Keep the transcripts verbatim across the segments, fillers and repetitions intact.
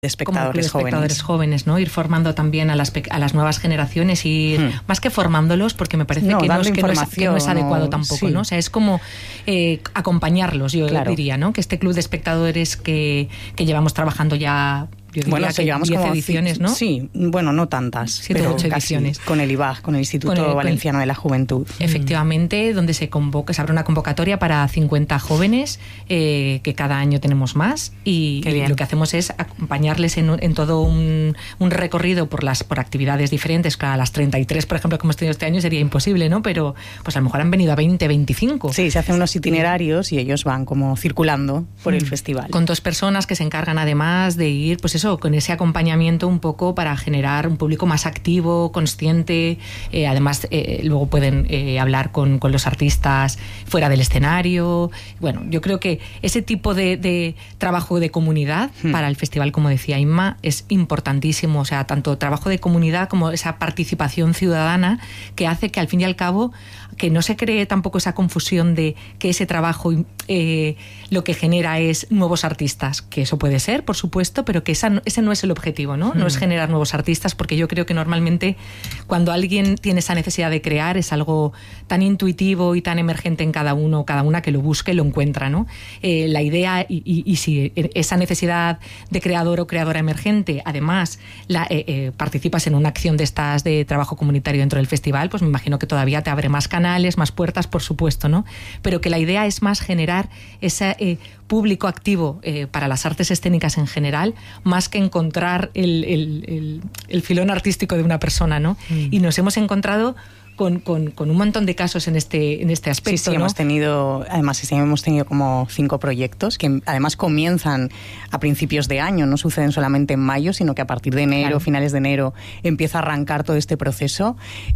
de espectadores, como club de espectadores jóvenes. jóvenes, ¿no? Ir formando también a las, a las nuevas generaciones y hmm. más que formándolos, porque me parece no, que, no es, que, no es, que no es adecuado no, tampoco, sí. ¿no? O sea, es como eh, acompañarlos, yo claro. diría, ¿no? Que este club de espectadores que, que llevamos trabajando ya... Yo diría bueno, que que llevamos diez como ediciones, ¿no? Sí, bueno, no tantas, siete, pero ocho casi, ediciones. Con el I B A G, con el Instituto con el, Valenciano con el, de la Juventud. Efectivamente, mm. donde se convoca, se abre una convocatoria para cincuenta jóvenes, eh, que cada año tenemos más, y, y lo que hacemos es acompañarles en, en todo un, un recorrido por las por actividades diferentes. Claro, a las treinta y tres, por ejemplo, que hemos tenido este año sería imposible, ¿no? Pero pues a lo mejor han venido a veinte, veinticinco. Sí, se hacen unos itinerarios y ellos van como circulando por mm. el festival. Con dos personas que se encargan además de ir, pues eso, con ese acompañamiento un poco para generar un público más activo, consciente, eh, además eh, luego pueden eh, hablar con, con los artistas fuera del escenario. Bueno, yo creo que ese tipo de, de trabajo de comunidad hmm. para el festival, como decía Inma, es importantísimo, o sea, tanto trabajo de comunidad como esa participación ciudadana que hace que al fin y al cabo que no se cree tampoco esa confusión de que ese trabajo eh, lo que genera es nuevos artistas, que eso puede ser, por supuesto, pero que esa, ese no es el objetivo, ¿no? Mm. No es generar nuevos artistas, porque yo creo que normalmente cuando alguien tiene esa necesidad de crear es algo tan intuitivo y tan emergente en cada uno, cada una que lo busca y lo encuentra, ¿no? Eh, la idea, y, y, y si esa necesidad de creador o creadora emergente, además la, eh, eh, participas en una acción de estas de trabajo comunitario dentro del festival, pues me imagino que todavía te abre más canales, más puertas, por supuesto, ¿no? Pero que la idea es más generar ese eh, público activo eh, para las artes escénicas en general, más que encontrar el, el, el, el filón artístico de una persona, ¿no? Mm. Y nos hemos encontrado Con, con, con un montón de casos en este, en este aspecto. Sí, sí, ¿no? hemos tenido, además sí, hemos tenido como cinco proyectos que además comienzan a principios de año, no suceden solamente en mayo, sino que a partir de enero, claro. finales de enero, empieza a arrancar todo este proceso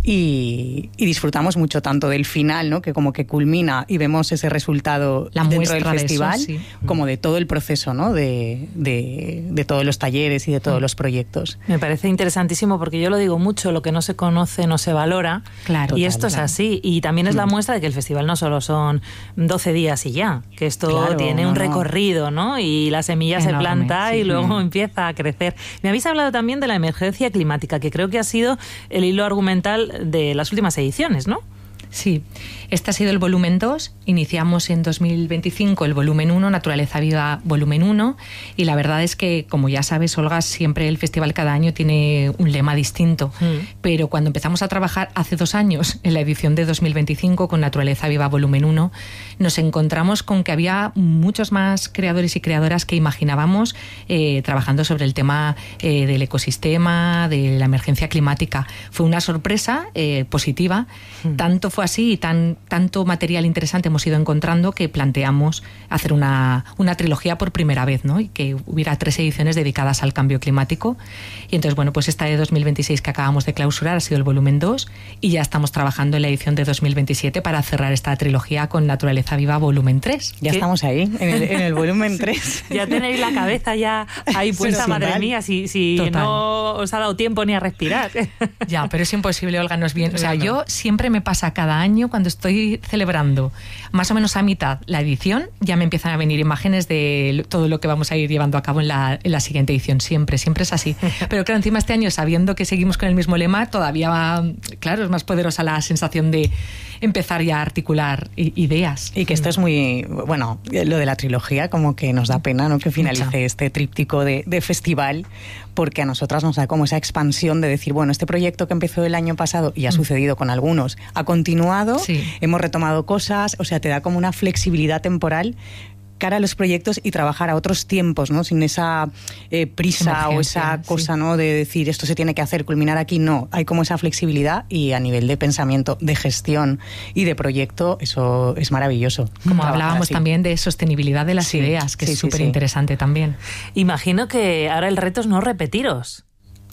y, y disfrutamos mucho tanto del final, ¿no? Que como que culmina y vemos ese resultado La dentro del festival, de eso, sí. como de todo el proceso, ¿no? De, de, de todos los talleres y de todos mm. los proyectos. Me parece interesantísimo porque yo lo digo mucho, lo que no se conoce no se valora. Claro, y total, esto es claro. así. Y también es la muestra de que el festival no solo son doce días y ya, que esto claro, tiene no, un no. recorrido, ¿no? Y la semilla Enorme, se planta sí. y luego mm. empieza a crecer. Me habéis hablado también de la emergencia climática, que creo que ha sido el hilo argumental de las últimas ediciones, ¿no? Sí, este ha sido el volumen dos, iniciamos en dos mil veinticinco el volumen uno, Naturaleza Viva volumen uno, y la verdad es que, como ya sabes, Olga, siempre el festival cada año tiene un lema distinto, mm. pero cuando empezamos a trabajar hace dos años en la edición de dos mil veinticinco con Naturaleza Viva volumen uno, nos encontramos con que había muchos más creadores y creadoras que imaginábamos eh, trabajando sobre el tema eh, del ecosistema, de la emergencia climática. Fue una sorpresa eh, positiva, mm. tanto fue así y tan, tanto material interesante hemos ido encontrando que planteamos hacer una, una trilogía por primera vez, ¿no? Y que hubiera tres ediciones dedicadas al cambio climático. Y entonces, bueno, pues esta de dos mil veintiséis que acabamos de clausurar ha sido el volumen dos y ya estamos trabajando en la edición de dos mil veintisiete para cerrar esta trilogía con Naturaleza Viva volumen tres. Ya ¿Qué? Estamos ahí, en el, en el volumen tres. Ya tenéis la cabeza ya ahí puesta, madre total. Mía, si, si no os ha dado tiempo ni a respirar. Ya, pero es imposible, Olga, no es bien. O sea, yo siempre me pasa cada año cuando estoy celebrando más o menos a mitad la edición, ya me empiezan a venir imágenes de todo lo que vamos a ir llevando a cabo en la, en la siguiente edición. Siempre, siempre es así. Pero claro, encima este año, sabiendo que seguimos con el mismo lema, todavía va, claro, es más poderosa la sensación de empezar ya a articular ideas. Y que esto es muy, bueno, lo de la trilogía como que nos da pena, ¿no? Que finalice Mucha. este tríptico de, de festival, porque a nosotras nos da como esa expansión de decir, bueno, este proyecto que empezó el año pasado y ha mm. sucedido con algunos, ha continuado, sí. hemos retomado cosas, o sea, te da como una flexibilidad temporal cara a los proyectos y trabajar a otros tiempos, ¿no? Sin esa eh, prisa o esa cosa, sí. ¿no? De decir esto se tiene que hacer, culminar aquí, no. Hay como esa flexibilidad y a nivel de pensamiento, de gestión y de proyecto, eso es maravilloso. Como hablábamos así. También de sostenibilidad de las sí, ideas, que sí, es súper sí, interesante sí. también. Imagino que ahora el reto es no repetiros.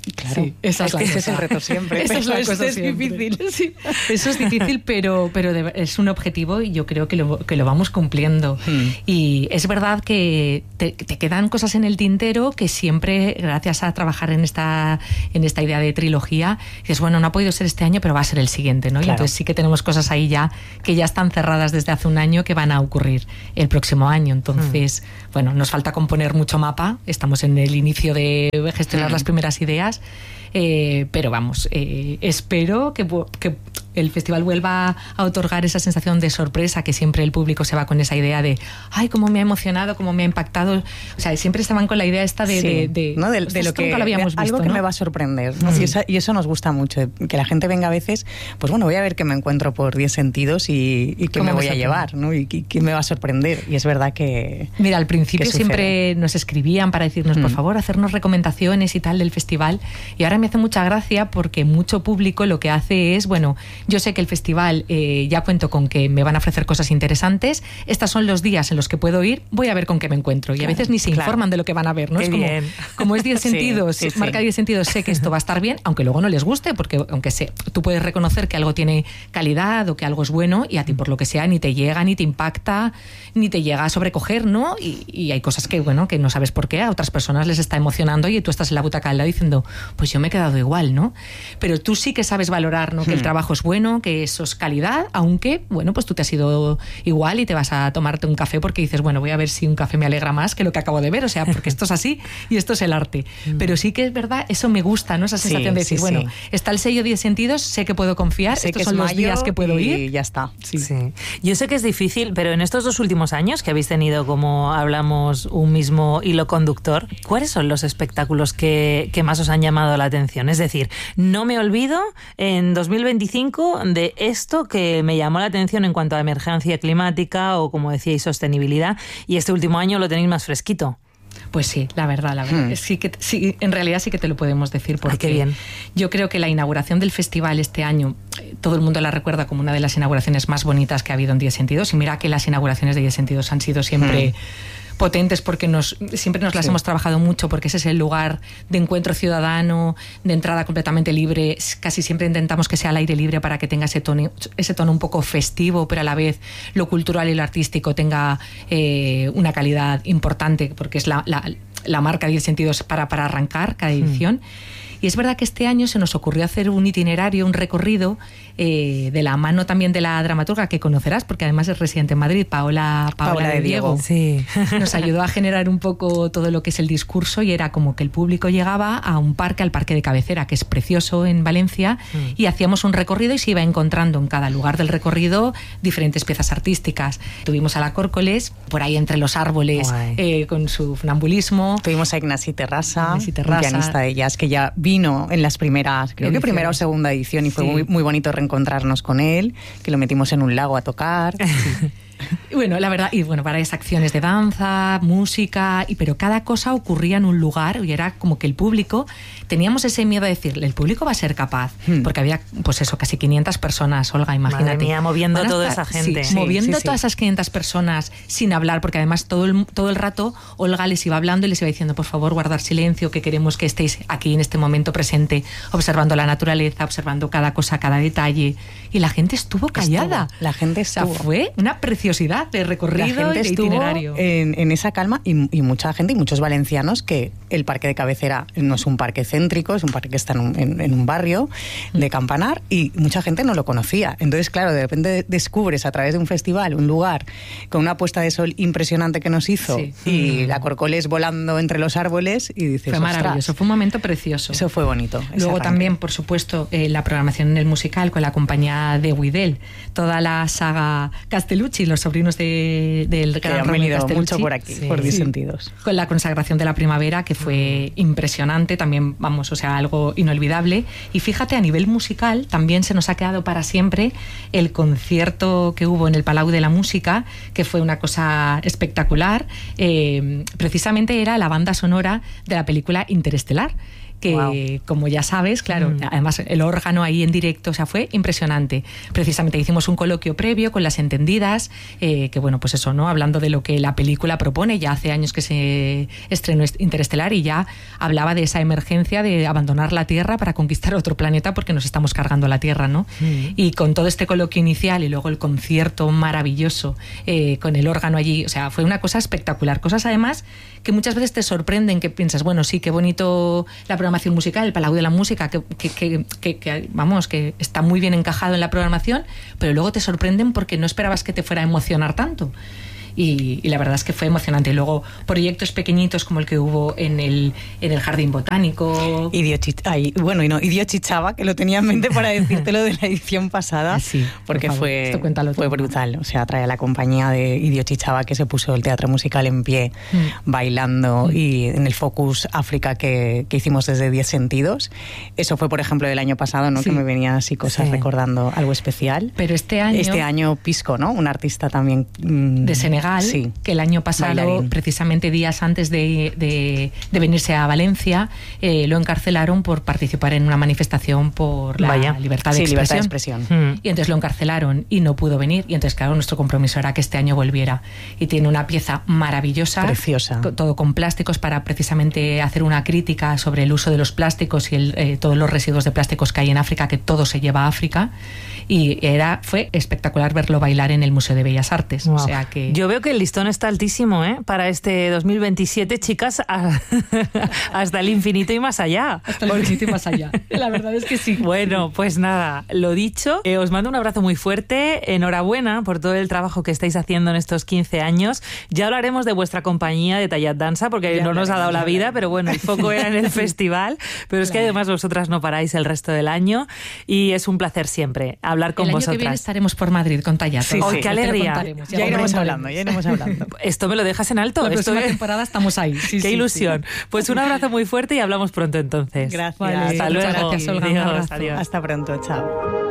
Claro, sí, esa es, es la que ese cosa. es el reto siempre. Eso es, la cosa es siempre. difícil. Sí. Eso es difícil, pero, pero de, es un objetivo y yo creo que lo, que lo vamos cumpliendo. Hmm. Y es verdad que te, te quedan cosas en el tintero que siempre, gracias a trabajar en esta, en esta idea de trilogía, dices, bueno, no ha podido ser este año, pero va a ser el siguiente, ¿no? Claro. Y entonces sí que tenemos cosas ahí ya que ya están cerradas desde hace un año que van a ocurrir el próximo año. Entonces, hmm. bueno, nos falta componer mucho mapa. Estamos en el inicio de gestionar hmm. las primeras ideas. Eh, pero vamos, eh, espero que, que el festival vuelva a otorgar esa sensación de sorpresa, que siempre el público se va con esa idea de ay, cómo me ha emocionado, cómo me ha impactado. O sea, siempre estaban con la idea esta de, sí, de, de, ¿no? de, de lo que, nunca lo habíamos de, visto, algo que ¿no? me va a sorprender, ¿no? Mm. y, esa, y eso nos gusta mucho, que la gente venga a veces, pues bueno, voy a ver qué me encuentro por diez sentidos y, y qué me voy me a llevar, ¿no? Y qué me va a sorprender. Y es verdad que mira, al principio siempre nos escribían para decirnos, mm. por favor, hacernos recomendaciones y tal del festival, y ahora me hace mucha gracia porque mucho público lo que hace es, bueno, yo sé que el festival eh, ya cuento con que me van a ofrecer cosas interesantes, estos son los días en los que puedo ir, voy a ver con qué me encuentro. Y claro, a veces ni se claro. informan de lo que van a ver, ¿no? Qué es como, bien. como es diez sentidos, sí, sí, marca sí. diez sentidos, sé que esto va a estar bien, aunque luego no les guste, porque aunque sé, tú puedes reconocer que algo tiene calidad o que algo es bueno y a ti por lo que sea ni te llega, ni te impacta, ni te llega a sobrecoger, ¿no? Y, y hay cosas que, bueno, que no sabes por qué, a otras personas les está emocionando y tú estás en la butaca al lado diciendo, pues yo me he quedado igual, ¿no? Pero tú sí que sabes valorar, ¿no? Que hmm. el trabajo es bueno, que eso es calidad, aunque, bueno, pues tú te has ido igual y te vas a tomarte un café porque dices, bueno, voy a ver si un café me alegra más que lo que acabo de ver, o sea, porque esto es así y esto es el arte. Hmm. Pero sí que es verdad, eso me gusta, ¿no? Esa sensación sí, de decir, sí, bueno, sí. está el sello diez sentidos, sé que puedo confiar, sé estos que son los días que puedo ir. Y ya está. Sí. sí. Yo sé que es difícil, pero en estos dos últimos años que habéis tenido, como hablamos, un mismo hilo conductor, ¿cuáles son los espectáculos que, que más os han llamado la atención? Es decir, no me olvido en dos mil veinticinco de esto que me llamó la atención en cuanto a emergencia climática o, como decíais, sostenibilidad, y este último año lo tenéis más fresquito. Pues sí, la verdad, la verdad. Hmm. Sí que, sí, en realidad sí que te lo podemos decir, porque Ay, qué bien. Yo creo que la inauguración del festival este año, todo el mundo la recuerda como una de las inauguraciones más bonitas que ha habido en diez sentidos, y mira que las inauguraciones de diez sentidos han sido siempre... Hmm. potentes porque nos siempre nos las sí. hemos trabajado mucho, porque ese es el lugar de encuentro ciudadano, de entrada completamente libre. Casi siempre intentamos que sea al aire libre para que tenga ese tono, ese tono un poco festivo, pero a la vez lo cultural y lo artístico tenga eh, una calidad importante, porque es la, la, la marca diez sentidos para, para arrancar cada edición. Mm. Y es verdad que este año se nos ocurrió hacer un itinerario, un recorrido eh, de la mano también de la dramaturga que conocerás, porque además es residente en Madrid, Paola, Paola, Paola de, de Diego. Diego. Sí. Nos ayudó a generar un poco todo lo que es el discurso, y era como que el público llegaba a un parque, al Parque de Cabecera, que es precioso en Valencia, mm. y hacíamos un recorrido y se iba encontrando en cada lugar del recorrido diferentes piezas artísticas. Tuvimos a la Córcoles, por ahí entre los árboles, eh, con su funambulismo. Tuvimos a Ignasi Terrassa, Ignasi Terrassa, un pianista de jazz que ya vino en las primeras, creo Ediciones. que primera o segunda edición, y fue sí. muy, muy bonito reencontrarnos con él, que lo metimos en un lago a tocar. Sí. Bueno, la verdad, y bueno, varias acciones de danza, música, y pero cada cosa ocurría en un lugar, y era como que el público, teníamos ese miedo de decirle, el público va a ser capaz, hmm. porque había, pues eso, casi quinientas personas, Olga, imagínate. Madre mía, moviendo a toda esa gente. Sí, sí, moviendo sí, todas sí. esas quinientas personas sin hablar, porque además todo el, todo el rato Olga les iba hablando y les iba diciendo, por favor, guardar silencio, que queremos que estéis aquí en este momento presente, observando la naturaleza, observando cada cosa, cada detalle, y la gente estuvo callada. Estuvo, la gente estuvo. O sea, fue una preciosidad de recorrido. La gente estuvo itinerario. En, en esa calma, y, y mucha gente y muchos valencianos, que el Parque de Cabecera no es un parque céntrico, es un parque que está en un, en, en un barrio de Campanar, y mucha gente no lo conocía. Entonces, claro, de repente descubres a través de un festival un lugar con una puesta de sol impresionante que nos hizo, sí. y mm. la Córcoles volando entre los árboles, y dices, fue maravilloso, fue un momento precioso. Eso fue bonito. Luego también, por supuesto, eh, la programación en el musical con la compañía de Huidel, toda la saga Castellucci, los sobrinos de del que han venido mucho por aquí, sí, por diez sí. sentidos. Con la consagración de la primavera, que fue impresionante, también, vamos, o sea, algo inolvidable. Y fíjate, a nivel musical, también se nos ha quedado para siempre el concierto que hubo en el Palau de la Música, que fue una cosa espectacular. Eh, precisamente era la banda sonora de la película Interestelar. que wow. como ya sabes, claro, mm. además el órgano ahí en directo, o sea, fue impresionante. Precisamente hicimos un coloquio previo con las entendidas, eh, que bueno, pues eso, ¿no? Hablando de lo que la película propone, ya hace años que se estrenó Interestelar y ya hablaba de esa emergencia de abandonar la Tierra para conquistar otro planeta porque nos estamos cargando la Tierra, ¿no? Mm. Y con todo este coloquio inicial y luego el concierto maravilloso eh, con el órgano allí, o sea, fue una cosa espectacular. Cosas además que muchas veces te sorprenden, que piensas, bueno, sí, qué bonito la programación musical, el Palau de la Música, que, que, que, que, que vamos, que está muy bien encajado en la programación, pero luego te sorprenden porque no esperabas que te fuera a emocionar tanto. Y, y la verdad es que fue emocionante. Y luego proyectos pequeñitos como el que hubo en el, en el Jardín Botánico. Y Dio Chich- ay, bueno, y no, y Dio Chichaba, que lo tenía en mente para decírtelo de la edición pasada, sí, porque por fue, fue brutal. O sea, trae a la compañía de Dio Chichaba, que se puso el teatro musical en pie, mm. bailando, mm. y en el Focus África que, que hicimos desde Diez Sentidos. Eso fue, por ejemplo, del año pasado, ¿no? Sí. Que me venían así cosas sí. recordando algo especial. Pero este año... Este año Pisco, ¿no? Un artista también... Mmm, de Senegal. Sí, que el año pasado, bailarín. precisamente días antes de, de, de venirse a Valencia, eh, lo encarcelaron por participar en una manifestación por la Vaya. libertad de sí, expresión. Libertad de expresión. Mm. Y entonces lo encarcelaron y no pudo venir. Y entonces, claro, nuestro compromiso era que este año volviera. Y tiene una pieza maravillosa. Preciosa. Todo con plásticos para precisamente hacer una crítica sobre el uso de los plásticos y el, eh, todos los residuos de plásticos que hay en África, que todo se lleva a África. Y era, fue espectacular verlo bailar en el Museo de Bellas Artes. Wow. O sea que... Yo veo que el listón está altísimo, ¿eh? Para este dos mil veintisiete, chicas, a, hasta el infinito y más allá. Hasta el Porque... infinito y más allá. La verdad es que sí. Bueno, pues nada, lo dicho, eh, os mando un abrazo muy fuerte. Enhorabuena por todo el trabajo que estáis haciendo en estos quince años. Ya hablaremos de vuestra compañía de Tallat Dansa, porque ya no nos ha dado la vida, pero bueno, el foco era en el festival. Pero es que además vosotras no paráis el resto del año y es un placer siempre hablar con el vosotras. El año que viene estaremos por Madrid con Tallat. Sí, sí. ¡Qué alegría! Ya, ya iremos hablando, ya iremos hablando. Esto me lo dejas en alto. La próxima Esto... temporada estamos ahí. Sí, ¡Qué sí, ilusión! Sí. Pues un abrazo muy fuerte y hablamos pronto entonces. Gracias. Vale, hasta luego. Gracias, Olga. Adiós, adiós. Hasta pronto. Chao.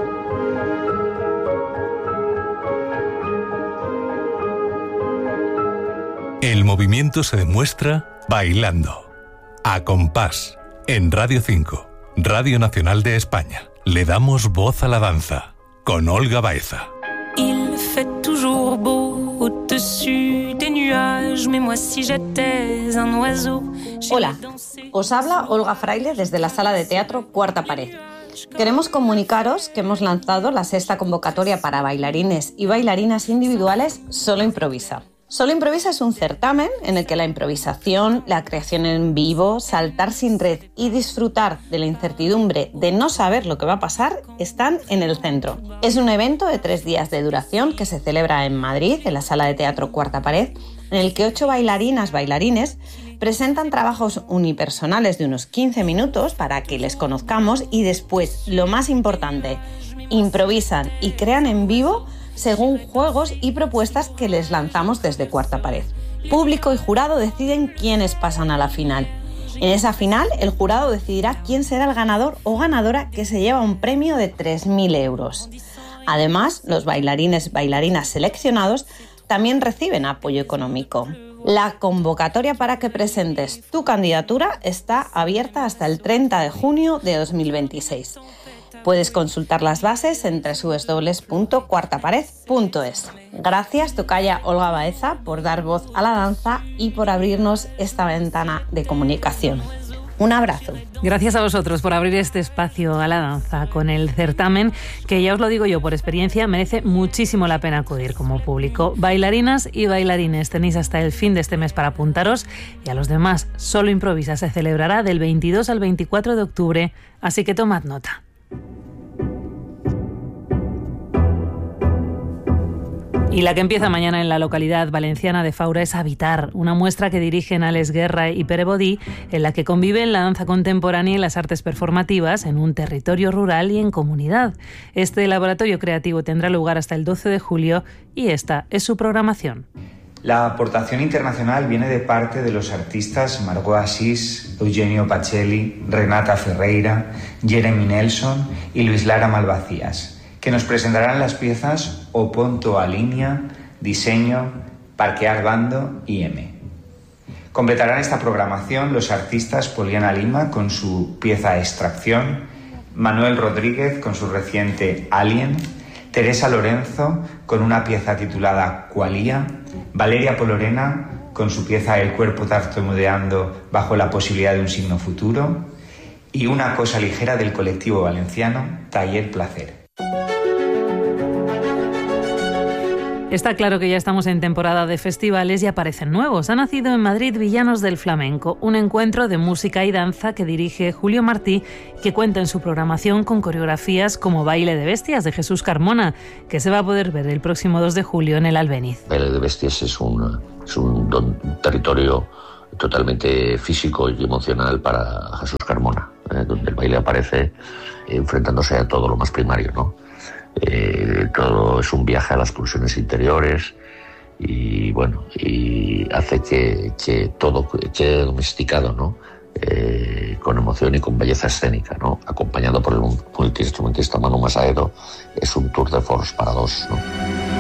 El movimiento se demuestra bailando. A compás. En Radio cinco, Radio Nacional de España. Le damos voz a la danza. Con Olga Baeza. Il fait toujours beau au-dessus des nuages, mais moi si j'étais un oiseau. Hola, os habla Olga Fraile desde la sala de teatro Cuarta Pared. Queremos comunicaros que hemos lanzado la sexta convocatoria para bailarines y bailarinas individuales Solo Improvisa. Solo Improvisa es un certamen en el que la improvisación, la creación en vivo, saltar sin red y disfrutar de la incertidumbre de no saber lo que va a pasar están en el centro. Es un evento de tres días de duración que se celebra en Madrid, en la sala de teatro Cuarta Pared, en el que ocho bailarinas, bailarines presentan trabajos unipersonales de unos quince minutos para que les conozcamos y después, lo más importante, improvisan y crean en vivo según juegos y propuestas que les lanzamos desde Cuarta Pared. Público y jurado deciden quiénes pasan a la final. En esa final, el jurado decidirá quién será el ganador o ganadora que se lleva un premio de tres mil euros. Además, los bailarines bailarinas seleccionados también reciben apoyo económico. La convocatoria para que presentes tu candidatura está abierta hasta el treinta de junio de dos mil veintiséis. Puedes consultar las bases en doble u doble u doble u punto cuarta pared punto es. Gracias, tocaya Olga Baeza, por dar voz a la danza y por abrirnos esta ventana de comunicación. Un abrazo. Gracias a vosotros por abrir este espacio a la danza con el certamen, que ya os lo digo yo por experiencia, merece muchísimo la pena acudir como público. Bailarinas y bailarines, tenéis hasta el fin de este mes para apuntaros, y a los demás, Solo Improvisa se celebrará del veintidós al veinticuatro de octubre, así que tomad nota. Y la que empieza mañana en la localidad valenciana de Faura es Habitar, una muestra que dirigen Alex Guerra y Pere Bodí, en la que conviven la danza contemporánea y las artes performativas en un territorio rural y en comunidad. Este laboratorio creativo tendrá lugar hasta el doce de julio y esta es su programación. La aportación internacional viene de parte de los artistas Margot Asís, Eugenio Pacelli, Renata Ferreira, Jeremy Nelson y Luis Lara Malvacías, que nos presentarán las piezas O Ponto a Línea, Diseño, Parquear Bando y M. Completarán esta programación los artistas Poliana Lima con su pieza Extracción, Manuel Rodríguez con su reciente Alien, Teresa Lorenzo con una pieza titulada Qualia, Valeria Polorena con su pieza El cuerpo tartamudeando bajo la posibilidad de un signo futuro y Una cosa ligera del colectivo valenciano Taller Placer. Está claro que ya estamos en temporada de festivales y aparecen nuevos. Ha nacido en Madrid Villanos del Flamenco, un encuentro de música y danza que dirige Julio Martí, que cuenta en su programación con coreografías como Baile de Bestias de Jesús Carmona, que se va a poder ver el próximo dos de julio en el Albéniz. Baile de Bestias es un, es un, don, un territorio totalmente físico y emocional para Jesús Carmona, eh, donde el baile aparece enfrentándose a todo lo más primario, ¿no? Eh, todo es un viaje a las pulsiones interiores y bueno, y hace que, que todo quede domesticado, ¿no? Eh, con emoción y con belleza escénica, ¿no? Acompañado por el multiinstrumentista Manu Masaedo. Es un tour de force para dos, ¿no?